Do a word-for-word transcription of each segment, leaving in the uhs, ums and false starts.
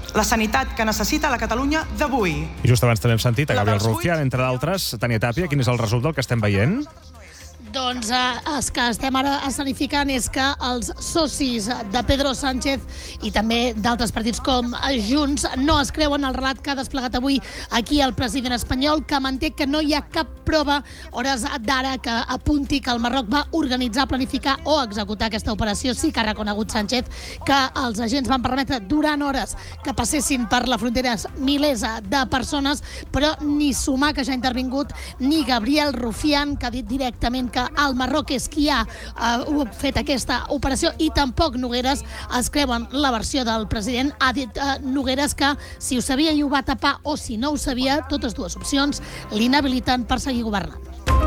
la sanitat que necessita la Catalunya d'avui. I just abans també hem sentit a Gabriel Rufián, entre d'altres, Tània Tàpia. Quin és el resum del que estem veient? Doncs eh, el que estem ara escenificant és que els socis de Pedro Sánchez i també d'altres partits com Junts no es creuen el relat que ha desplegat avui aquí el president espanyol, que manté que no hi ha cap prova hores d'ara que apunti que el Marroc va organitzar, planificar o executar aquesta operació. Sí que ha reconegut Sánchez que els agents van permetre durant hores que passessin per la frontera milers de persones, però ni sumar que ja ha intervingut ni Gabriel Rufián, que ha dit directament que el Marroc és qui ha uh, fet aquesta operació, i tampoc Nogueras es creuen la versió del president. Ha dit uh, Nogueras que si ho sabia i ho va tapar, o si no ho sabia, totes dues opcions l'inhabiliten per seguir governant.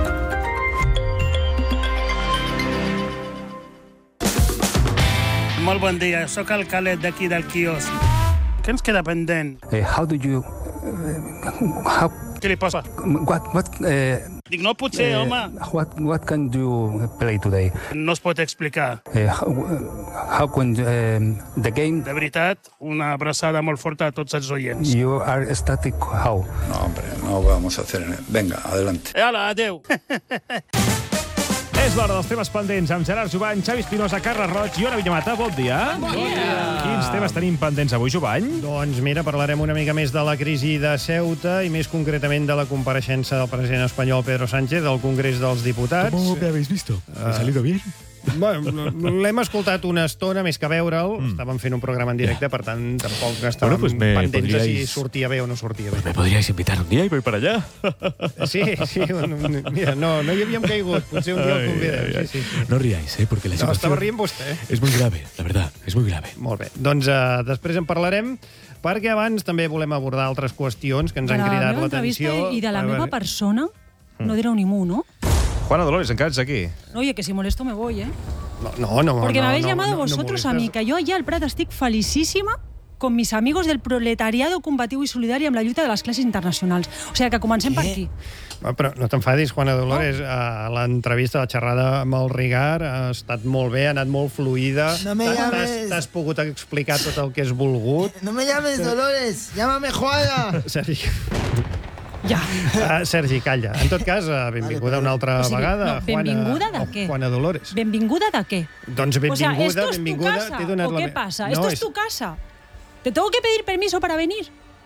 Molt bon dia, sóc el Khaled d'aquí del quiosc. Què ens queda pendent? Uh, how do you... Uh, how... Què li passa? What... what uh, Dic, no pot ser, uh, home. What, what can you play today? No es pot explicar. Uh, how, how can... Uh, the game... De veritat, una abraçada molt forta a tots els oients. You are static how? No, hombre, no vamos a hacer... Venga, adelante. Hola, adeu. És l'hora dels temes pendents amb Gerard Jubany, Xavi Espinosa, Carles Roig i Ona Villamata. Bon dia. Bon dia. Quins temes tenim pendents avui, Jubany? Doncs mira, parlarem una mica més de la crisi de Ceuta i més concretament de la compareixença del president espanyol Pedro Sánchez al Congrés dels Diputats. ¿Cómo me habéis visto? ¿Me ha salido bien? Bueno, l'hem escoltat una estona, més que veure'l. Mm. Estàvem fent un programa en directe, per tant, tampoc estàvem bueno, pues me pendents podríais... de si sortia bé o no sortia bé. Pues me podríais invitar un día y voy para allá. Sí, sí. Un, un, mira, no, no hi havíem caigut. Potser un dia el convidem. Sí, sí, sí. No riáis, ¿eh? Porque la No, situación... estava rient vostè. Es muy grave, la verdad, es muy grave. Molt bé. Doncs uh, després en parlarem, perquè abans també volem abordar altres qüestions que ens han cridat l'atenció. I de la meva persona no direu ni mu, ¿no? Juana Dolores, encara ets aquí. Oye, que si molesto me voy, ¿eh? No, no, no. Porque no, me habéis no, llamado no, no vosotros molestes. a mí, que yo allá al Prat estic felicíssima con mis amigos del proletariado combatiu i solidari amb la lluita de les classes internacionals. O sigui, que comencem per aquí. Va, però no t'enfadis, Juana Dolores. No? L'entrevista, la xerrada amb el Rigar ha estat molt bé, ha anat molt fluida. No me llames... T'has pogut explicar tot el que has volgut. No me llames Dolores, llámame Juana. Sergi... Ja. Uh, Sergi, calla. En tot cas, uh, benvinguda una altra o sigui, vegada. No, benvinguda Juana, de què? Juana Dolores. Benvinguda de què? Doncs benvinguda, o sea, ¿esto es benvinguda. tu casa? Donat ¿O qué la... pasa? No, ¿Esto es és... tu casa? ¿Te tengo que pedir permiso para venir?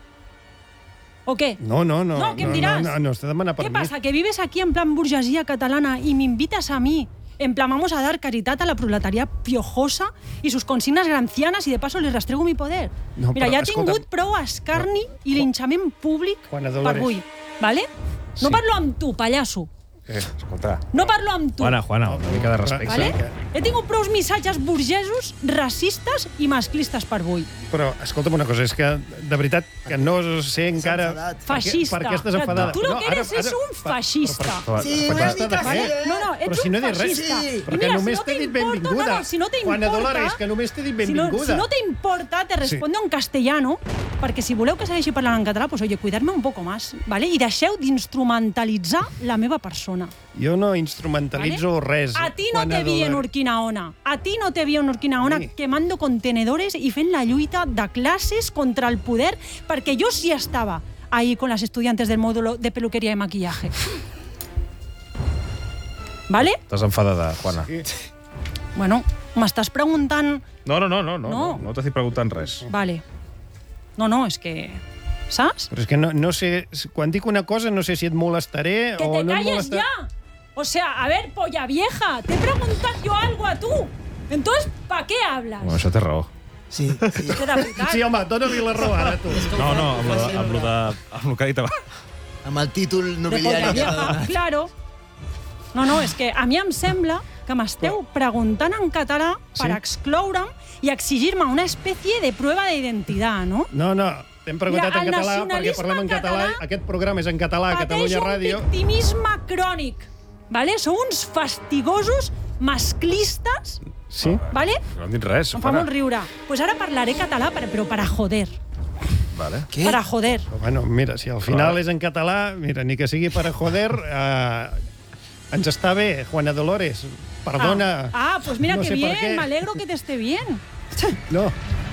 ¿O qué? No, no, no. No, ¿qué no, em diràs? No, no, no, has de demanar ¿Qué permís. pasa? ¿Que vives aquí en plan burguesía catalana y me invitas a mí? En plan, vamos a dar caridad a la proletaria piojosa y sus consignas grancianas y de paso les rastrego mi poder. No, Mira, però, ja he escolta, tingut prou escarni no, i linxament públic Juana per Dolores. avui, vale? No Sí. parlo amb tu, pallasso. Eh, escolta. No parlo amb tu. Juana, Juana, una mica de respecte. Vale? He tingut prou missatges burgesos, racistes i masclistes per avui. Però, escolta'm una cosa, és que, de veritat, que no sé encara... Feixista. Per què estàs Que enfadada? tu lo que ara- eres és ara- un feixista. Però, però, Sí, però, una però, mica de sí, què? eh? No, no, ets Però si un no he dit res. feixista. Sí. I Però que mira, només si no t'he dit t'importa- benvinguda. No, no, si no te Juana importa... Dolores, que només t'he dit Si no, benvinguda. si no te importa, te respondo en castellano, perquè si voleu que segueixi parlant en català, pues, oye, cuidar-me un poco más, ¿vale? I deixeu d'instrumentalitzar la meva persona. Jo no instrumentalitzo ¿Vale? res. A ti no Juana te vi en Dolores. Urquinaona. A ti no te vi en Urquinaona Sí. quemando contenedores i fent la lluita de classes contra el poder, perquè jo sí estava ahí con las estudiantes del módulo de peluquería y maquillaje. ¿Vale? Estàs enfadada, Juana. Sí. Bueno, m'estàs preguntant... No, no, no, no, no, No. no, no t'estic preguntant res. Vale. No, no, és que... Saps? Però és que no, no sé... Quan dic una cosa, no sé si et molestaré ¡Que o te no et calles molestaré. ya! O sea, a ver, polla vieja, te he preguntado yo algo a tú. Entonces, ¿para qué hablas? Bueno, això té raó. Sí, sí. És que de veritat... Sí, home, dóna-li la raó ara, tu. No, no, amb lo, de, amb lo, de, amb lo que ha dit abans. Amb el títol de nobiliari polla que ha vieja, donat. claro. No, no, és que a mi em sembla que m'esteu preguntant en català per Sí? excloure'm i exigir-me una espècie de prueba d'identitat, no? No, no, t'hem preguntat Mira, en el català perquè nacionalisme parlem en català. català Aquest programa és en català a Pateix Catalunya un Ràdio. victimisme crònic, vale? Sou uns fastigossos masclistes, Sí? vale? No hem dit res, Em fa Juana. molt riure. Pues ara parlaré català, per- però para joder. Vale. Què? Para joder. Bueno, mira, si al final és en català, mira, ni que sigui per a joder, eh, ens està bé, Juana Dolores. Perdona. Ah, ah pues mira no que sé per bien, què. me alegro que te esté bien. No.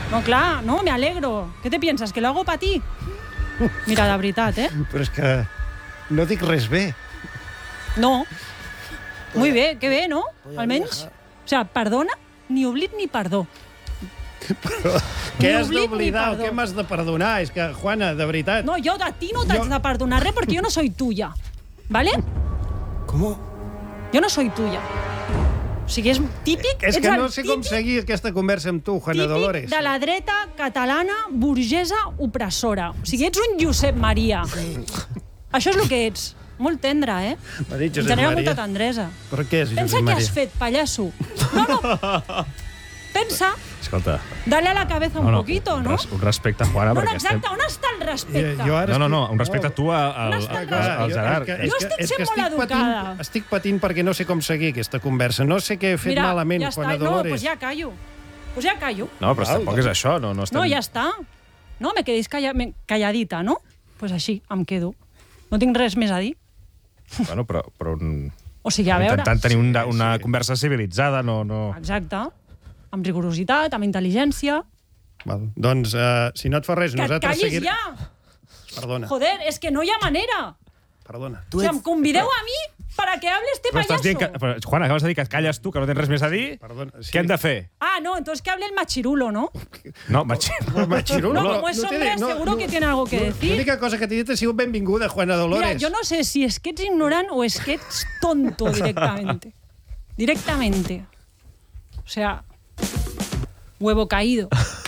No, clar, no, me alegro. ¿Qué te piensas, que lo hago para ti? Mira, de veritat, eh? Però és que no dic res bé. No. Muy bé, que bé, no? Almenys. O sea, perdona, ni oblit ni perdó. Què has d'oblidar o què m'has de perdonar? És que, Juana, de veritat... No, jo a ti no t'haig de perdonar res perquè jo no soy tuya. ¿Vale? ¿Cómo? Jo no soy tuya. O sigui, és típic... És ets que el no sé com típic- seguir aquesta conversa amb tu, Juana típic Dolores. de la dreta catalana burgesa opressora. O sigui, ets un Josep Maria. Això és el que ets. Molt tendre, eh? M'ha dit Josep Genera Maria. molta tendresa. Però què és, Pensa Josep què Maria? has fet, pallasso. No, no. Pensa, Escolta, dale a la cabeza un no, no, poquito, un, no? res, un respecte, Juana, No, no, perquè exacte, on està el respecte? Jo ara No, no, no, estic- un respecte a tu, a- al, On està el al, respecte? al Gerard. És que- Jo és que- estic és que sent molt estic educada. patint- Estic patint perquè no sé com seguir aquesta conversa. No sé què he fet Mira, malament, ja està. Juana No, Dolores. pues ja callo. Pues ja callo. No, però tampoc és això, no, no estem... No, ja està. No, me quedéis calla, me, calladita, no? Pues així, em quedo. No tinc res més a dir. Bueno, però, però un... O sigui, a veure... intentant tenir una, una conversa civilitzada, no... no... Exacte. Amb rigorositat, amb intel·ligència. Val. Doncs, uh, si no et fa res, Que et nosaltres callis seguirem... ja! Perdona, Joder, és que no hi ha manera. perdona. O sigui, em convideu a mi para que hable este Però estàs payaso. dient que... Però, Juana, acabes de dir que et calles tu, que no tens res més a dir? Perdona, sí. Què hem de fer? Ah, no, entonces que hable el machirulo, ¿no? No, marxem. Machirulo, No, como es t'he hombre, dit- no, seguro no, que tiene algo que decir. L'única cosa que t'he dit ha sigut benvinguda, Juana Dolores. Mira, yo no sé si es que ets ignorant o es que ets tonto directamente. Directamente. O sea, huevo caído.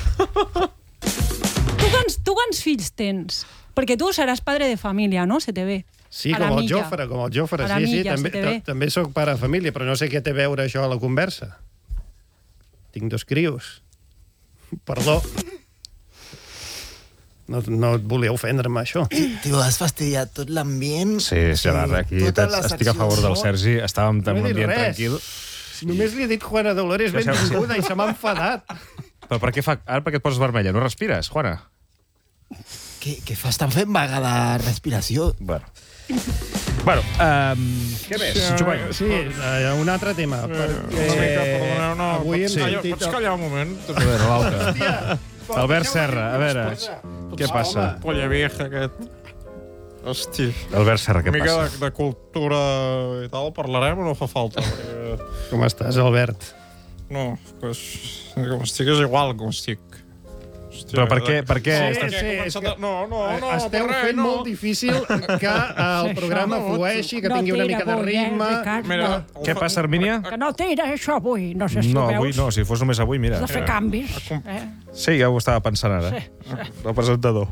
Tu quants, tu quants fills tens? Perquè tu seràs padre de família, no? Se te ve. Sí, A la com el milla. Jofre, com el Jofre. A la Sí, sí, milla, també, se te ve. ta- també sóc pare de família, però no sé què té a veure això a la conversa. Tinc dos crios. Perdó. No, no et volia ofendre amb això. Tio, has fastidiat tot l'ambient. Sí, Gerard, aquí Totes ets- les estic a favor del accions. Sergi. Estàvem en No he un dit ambient res. tranquil. Només li he dit Juana Dolores Ja sé, benvinguda i se m'ha enfadat. Però per què fa... Ara per què et poses vermella? No respires, Juana? Què, què fas? Estan fent vaga de respiració. Bueno. Bueno, um, què més? Xupany. Sí, eh, un altre tema. Perquè perdoneu, no, avui hem pots, callar, sentit... pots callar un moment? A veure, l'altre. Albert Serra, a veure, què passa? Polla vieja, aquest. Hosti. Albert Serra, què Una mica passa? de, de cultura i tal, parlarem o no fa falta? Perquè, Com estàs, Albert? no, pues, com estic és igual com estic. Hòstia, Però per què... Per què Sí, estàs... sí, he és començat que a- No, no, no, Esteu per res, fent no. molt difícil que el programa flueixi, que tingui una mica de ritme. Mira, Què passa, Hermínia? Que no tira això avui, no sé si No, ho veus. avui no, si fos només avui, mira. Has de fer canvis. Eh? Sí, ja ho estava pensant ara. El presentador.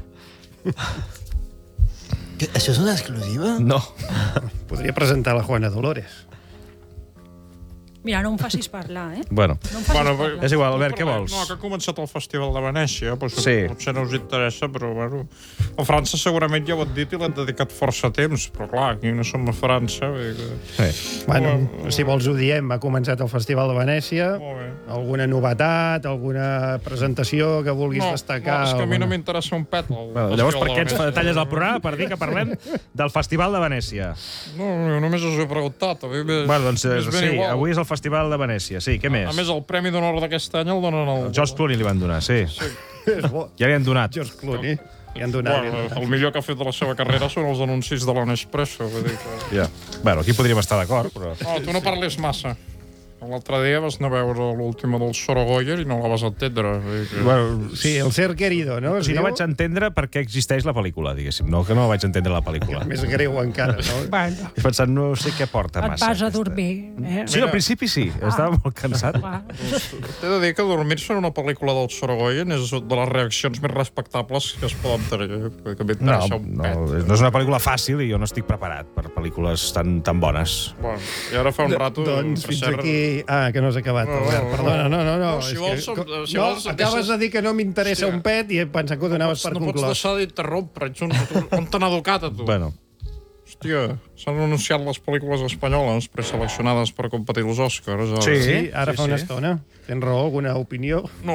Que, això és una exclusiva? No. Podria presentar la Juana Dolores. Mira, no em facis parlar, eh? Bueno, No em facis Bueno, parlar. és igual, Albert, què parlem. vols? No, que ha començat el Festival de Venècia, doncs Sí. potser no us interessa, però bueno... A França segurament ja ho han dit i l'han dedicat força temps, però clar, aquí no som a França. Vull dir que... Sí. Bueno, Bueno. si vols ho diem, ha començat el Festival de Venècia. Molt bé. Alguna novetat, alguna presentació que vulguis No, destacar? no, és que a mi no alguna- m'interessa un pet. El Bueno, llavors, per Festival què ens de Venècia. talles el programa? Per dir que parlem del Festival de Venècia. No, jo només us ho he preguntat. A mi m'és- Bueno, doncs m'és ben sí, igual. avui és el Festival de Venècia. Sí, què més? A més, el Premi d'Honor d'aquest any el donen al... El George Clooney li van donar, sí. És bo. Ja li han donat. George Clooney. Li han donat. Bueno, el millor que ha fet de la seva carrera són els anuncis de l'Nespresso. Vull dir que... Ja. Bueno, aquí podríem estar d'acord, però... No, tu no parles massa. L'altre dia vas anar a veure l'última del Sorogoyen i no la vas entendre. Vull dir que... Bueno, Sí, el ser querido, no? o Es sigui, no diu? vaig entendre per què existeix la pel·lícula, diguéssim. No, que no vaig entendre la pel·lícula. Més greu encara, no? Bueno, He pensat, no sé què porta et massa. vas a aquesta. dormir. Eh? Sí, al principi sí. Estava molt cansat. Va. T'he de dir que dormir-se en una pel·lícula del Sorogoyen és de les reaccions més respectables que es poden tenir. eh, Que No, m'interessa un no, pet. no és una pel·lícula fàcil i jo no estic preparat per pel·lícules tan, tan bones. Bueno, i ara fa un rato... Doncs per fins cert, aquí... Ah, que no has acabat, No, Albert. no, Perdona, no, no. no. No, si és vols, que... si no, vols, acabes deixes- de dir que no m'interessa Hòstia. un pet i he pensat que ho donaves per no pots conclòs. deixar d'interrompre. Ets un- On t'han educat, a tu? Bueno, Hòstia, s'han anunciat les pel·lícules espanyoles preseleccionades per competir als Oscars. Ara. Sí, ara sí, fa una sí. estona. Tens raó, alguna opinió? No,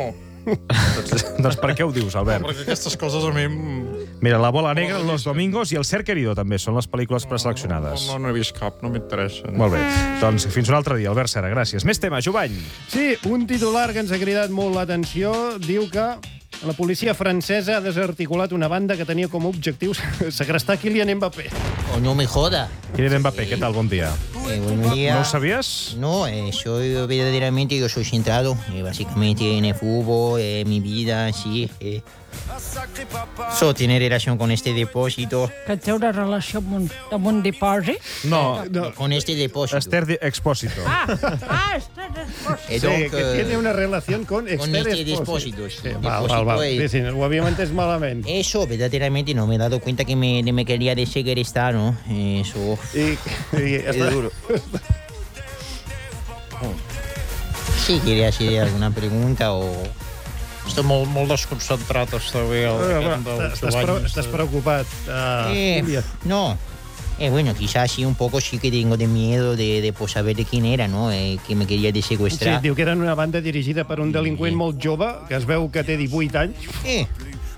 doncs, doncs per què ho dius, Albert? No, perquè aquestes coses a mi... Mira, La bola negra, Los domingos i El ser querido també són les pel·lícules preseleccionades. No, no, no he vist cap, no m'interessa. Molt bé. Doncs fins un altre dia, Albert Serra, gràcies. Més tema, Jovany. Sí, un titular que ens ha cridat molt l'atenció diu que la policia francesa ha desarticulat una banda que tenia com a objectiu segrestar Kylian Mbappé. Oh, no me joda. Kylian Mbappé, què tal? Bon dia. Eh, buenos días. ¿No lo sabías? No, eh, soy verdaderamente, yo soy centrado, eh, básicamente en el fútbol, eh, mi vida, sí. Eh. Eso tiene relación con este depósito. Que té una relació amb un, amb un dipòsit? No, no. Con este depósito. Esther Expósito. Ah, ah, Esther Expósito. Sí, donc, que eh, tiene una relación con Esther con este Expósito. depósito. Sí, sí, val, val, val. Sí, sí, ho havíem entès malament. Eso, verdaderamente, no me he dado cuenta que me, me quería desegrestar, ¿no? Eso... Y, y es duro. Sí, quería hacer alguna pregunta o... Estic molt, molt desconcentrat, està bé. Estàs, pre estàs preocupat. Uh, eh, no. Eh, bueno, quizás sí, un poco sí que tengo de miedo de, de pues, saber de quién era, ¿no? Eh, que me quería desecuestrar. Sí, diu que eren una banda dirigida per un delinqüent molt jove, que es veu que té divuit anys. Eh.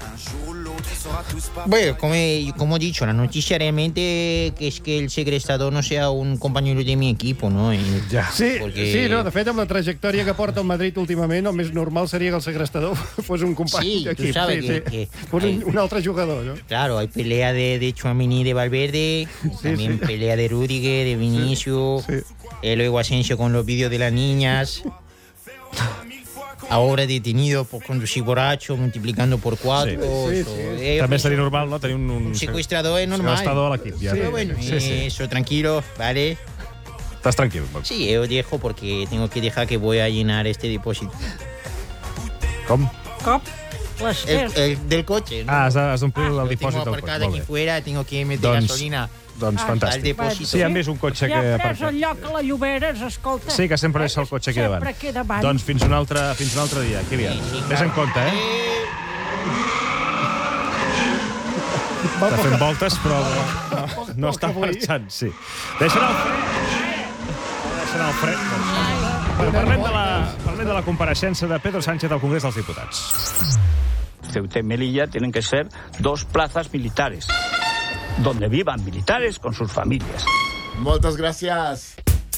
Bueno, como, como he dicho, la noticia realmente que es que el segrestador no sea un compañero de mi equipo, ¿no? Y, ja. Sí, porque... sí, no, de fet, amb la trajectòria que porta el Madrid últimament, el més normal seria que el segressador fos un company sí, d'equip. Sí, tú sabes sí, que... sí. que fos un, un altre jugador, ¿no? Claro, hay pelea de, de Tchouaméni, de Valverde, sí, también sí. pelea de Rüdiger, de Vinicius, sí. Sí. Eh, luego Asensio con los vídeos de las niñas... Ahora detenido por conducir borracho, multiplicando por cuatro. Sí, sí, sí. Eh, També seria normal, no? Tenir un, un, un secuestrador es normal. Secuestrador a l'equip, ja. Sí, pero bueno, sí, sí. Eso, tranquilo, ¿vale? Estás tranquil. Sí, yo dejo porque tengo que dejar que voy a llenar este depósito. ¿Cómo? ¿Cómo? El, el del coche, ¿no? Ah, has d'omplir ah, el dipòsit del coche. Tengo aquí fuera, tengo que meter doncs, gasolina. Doncs ah, fantàstic. Sí, a més un cotxe que... Ja pres el lloc a la Lloberes, escolta. Sí, que sempre és el cotxe aquí davant. Sempre aquí davant. Doncs fins un altre, fins un altre dia, Kylian. Sí, sí, Ves en compte, eh? Està fent voltes, però no, no està marxant, sí. Deixa anar el fred. Deixa anar el fred. Bueno, parlem, de la, parlem de la compareixença de Pedro Sánchez al Congrés dels Diputats. Ceuta y Melilla tienen que ser dos plazas militares, donde vivan militares con sus familias. Moltes gràcies.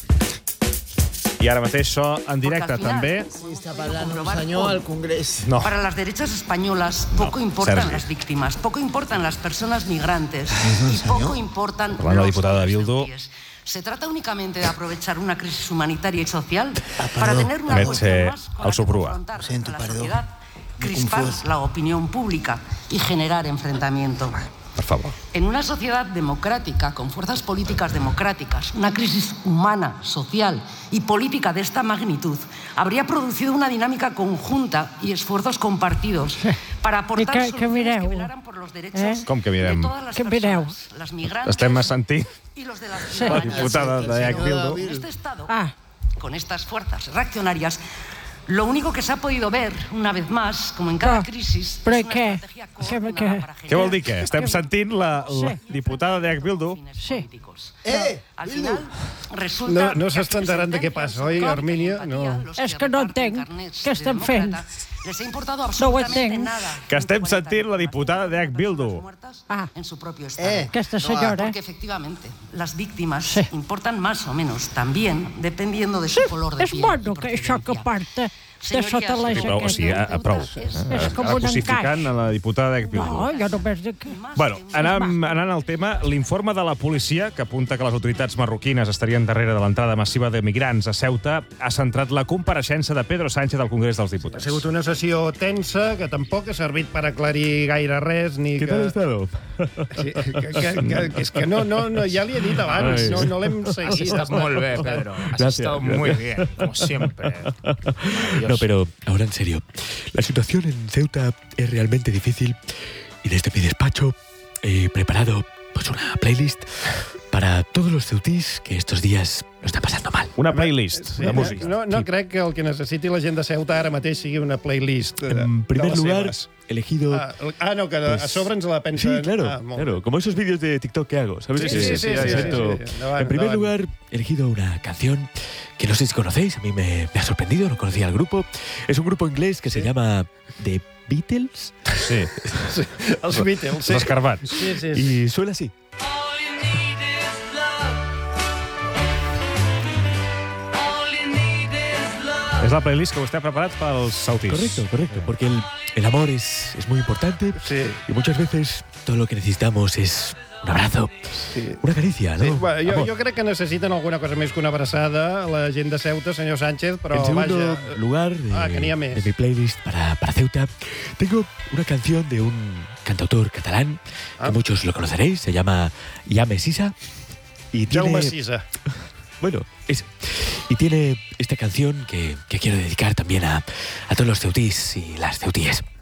I ara mateix so en directe també. Sí, està parlant un senyor al Congrés. No. Para las derechas españolas poco no, importan Sergi. las víctimas, poco importan las personas migrantes y poco importan Parlant la los diputada de Bildu. ¿Se trata únicamente de aprovechar una crisis humanitaria y social ah, para tener una Veig, cuestión eh, más con la que confrontar Sento, a la perdó. sociedad, crispar la opinión pública y generar enfrentamiento? Per favor. En una sociedad democrática, con fuerzas políticas democráticas, una crisis humana, social y política de esta magnitud habría producido una dinámica conjunta y esfuerzos compartidos para aportar que, que soluciones que velaran por los derechos eh? Com que mirem? de todas las que personas, las migrantes Estem sentint y los de la sí. la diputada de Ec Bildu. En este estado, ah. con estas fuerzas reaccionarias, lo único que se ha podido ver, una vez más, como en cada crisis, Però es una què? estrategia Què, coordinada què? para Què vol dir generar què? Estem sentint la, la Sí. diputada d'Ec Bildu. Sí. Eh, Al Bildu. final, resulta No, no que s'estan enterant de què passa, oi, Armínia? No. És que no entenc. Què estem fent? Les ha importado No ho absolutamente entenc. nada. Que estem sentint la diputada d'Ec Bildu. Ah. En su propio estado. Eh, Aquesta senyora. Porque efectivamente las víctimas Sí. importan más o menos también dependiendo de su Sí, color de és piel. bueno y que això que procedencia. porta de sota la Sí, però, o sigui, jaqueta. a, prou. És com un Cosificant a la diputada d'Ec Bildu. No, jo només dic... Bueno, anant, anant al tema, l'informe de la policia, que apunta que les autoritats marroquines estarien darrere de l'entrada massiva de migrants a Ceuta, ha centrat la compareixença de Pedro Sánchez al Congrés dels Ha Diputats. sigut una sessió tensa que tampoc ha servit per aclarir gaire res ni Què que... tal estado? Sí, que, que, que, que és que no, no, no, ja li he dit abans, Ai. no, no l'hem seguit. Estás muy bien, Pedro. Has Gracias, estado gracias. muy bien, como siempre. No, pero ahora en serio, la situación en Ceuta es realmente difícil y desde mi despacho he preparado pues una playlist para para todos los ceutís que estos días lo están pasando mal. Una playlist Sí, de música. No, no crec que el que necessiti la gent de Ceuta ara mateix sigui una playlist de, En primer de les lugar, seves. elegido... Ah, ah, no, que Pues- a sobre ens la pensen... Sí, claro, Ah, molt claro, como esos vídeos de TikTok que hago, ¿sabes? Sí, sí, sí, sí, sí, exacto. sí, sí. Endavant, En primer endavant. lugar, he elegido una canción que no sé si conocéis, a mí me, me ha sorprendido, no conocía el grupo. Es un grupo inglés que se llama The Beatles. Sí. Sí, els Beatles, sí. Els escarbats. Sí, sí, sí. Y suena así. És la playlist que vostè ha preparat pels sautís. Correcto, correcto, porque el, el amor es, es muy importante y muchas veces todo lo que necesitamos es un abrazo, Sí. una caricia, ¿no? Sí, bueno, jo, Amor. jo crec que necessiten alguna cosa més que una abraçada, la gent de Ceuta, senyor Sánchez, però en segundo vaja... lugar de, Ah, que n'hi ha més. de mi playlist para, para Ceuta, tengo una canción de un cantautor catalán Ah. que muchos lo conoceréis, se llama Jaume Sisa. Y Jaume tiene, Sisa. Bueno, es, y tiene esta canción que, que quiero dedicar también a, a todos los ceutís y las ceutíes.